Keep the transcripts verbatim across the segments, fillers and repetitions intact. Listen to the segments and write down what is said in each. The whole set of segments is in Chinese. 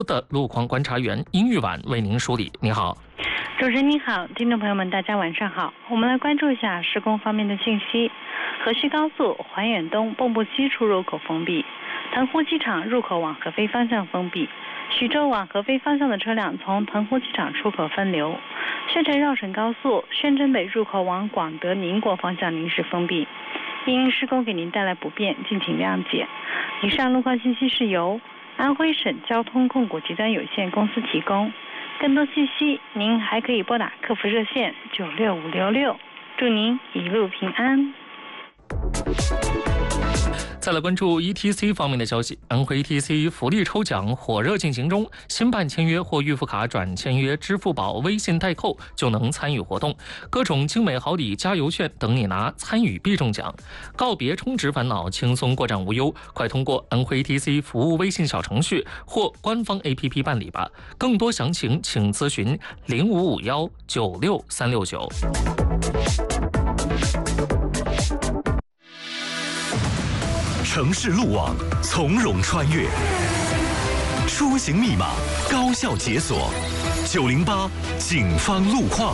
的路况观察员殷玉婉为您梳理。你好， 主持人你好，听众朋友们大家晚上好。我们来关注一下施工方面的信息。河西高速环远东蚌埠西出入口封闭，腾湖机场入口往合肥方向封闭，徐州往合肥方向的车辆从腾湖机场出口分流。宣城绕城高速宣城北入口往广德宁国方向临时封闭，因施工给您带来不便，敬请谅解。以上路况信息是由安徽省交通控股集团有限公司提供。更多信息您还可以拨打客服热线九六五六六。祝您一路平安。 再来关注 E T C 方面的消息，安徽 E T C 福利抽奖火热进行中，新办签约或预付卡转签约支付宝、微信代扣就能参与活动，各种精美好礼、加油券等你拿，参与必中奖。告别充值烦恼，轻松过账无忧，快通过安徽 E T C 服务微信小程序或官方 A P P 办理吧。更多详情请咨询零五五幺九六三六九。 城市路网从容穿越，出行密码高效解锁。九零八警方路况。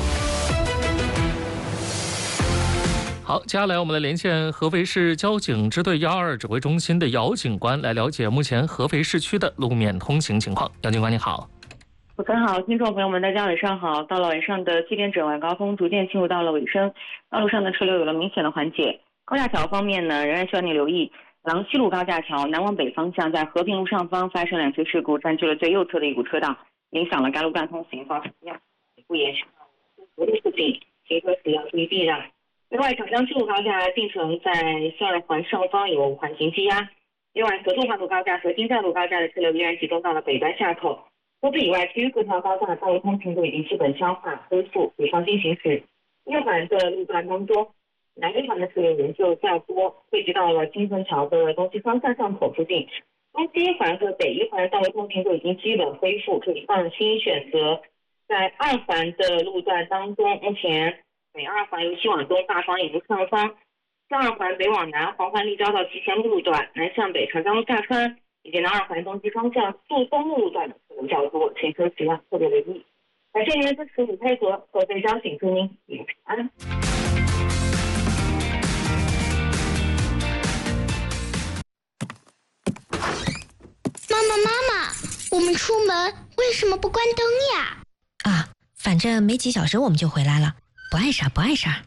好，接下来我们来连线合肥市交警支队幺二指挥中心的姚警官，来了解目前合肥市区的路面通行情况。姚警官你好。 主持人好，听众朋友们大家晚上好。到了晚上的七点整，晚高峰逐渐进入到了尾声，道路上的车流有了明显的缓解。高架桥方面呢，仍然需要你留意。廊西路高架桥南往北方向，在和平路上方发生两起事故，占据了最右侧的一股车道，影响了该路段通行，造成事故延续到河路附近，行车时要注意避让。另外，长江西路高架进城在西二环上方有缓行积压。另外，合作化路高架和金寨路高架的车流依然集中到了北端下口。除此以外，其余各条高架道路通行都已经基本消化恢复，可以放心行驶。右环的路段当中，南一环的车流仍旧较多，汇集到了金村桥的东西方向巷口附近。东西一环和北一环的道路通行都已经基本恢复，可以放心选择。在二环的路段当中，目前北二环由西往东大方引路上方，西二环北往南黄环立交到集贤路路段，南向北长江路下穿，以及南二环东西方向宿东路路段的车流较多，行车时要特别留意。感谢您的支持与配合，合肥交警祝您一路平安。 妈妈，妈妈，我们出门为什么不关灯呀？ 啊，反正没几小时我们就回来了，不碍事儿，不碍事儿。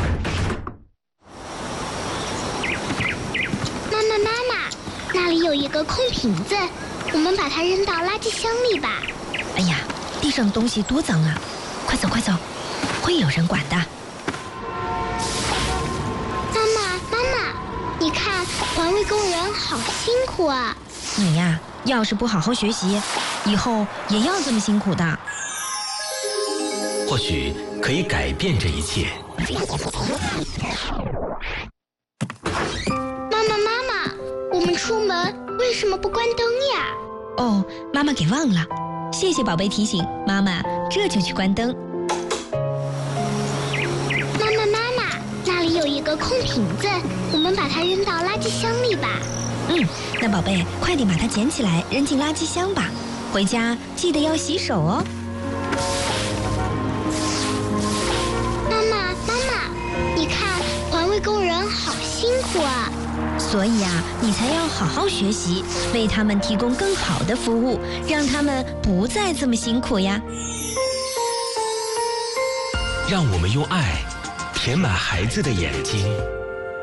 妈妈，妈妈，那里有一个空瓶子，我们把它扔到垃圾箱里吧。 哎呀，地上的东西多脏啊！快走，快走，会有人管的。 妈妈，妈妈，你看环卫工人好辛苦啊！ 你呀，要是不好好学习，以后也要这么辛苦的。 或许可以改变这一切。 妈妈，妈妈，我们出门为什么不关灯呀？ 哦，妈妈给忘了，谢谢宝贝提醒，妈妈这就去关灯。 妈妈，妈妈，那里有一个空瓶子，我们把它扔到垃圾箱里吧。 嗯，那宝贝，快点把它捡起来，扔进垃圾箱吧。回家记得要洗手哦。 妈妈，妈妈，你看环卫工人好辛苦啊。 所以啊，你才要好好学习，为他们提供更好的服务，让他们不再这么辛苦呀。 让我们用爱填满孩子的眼睛。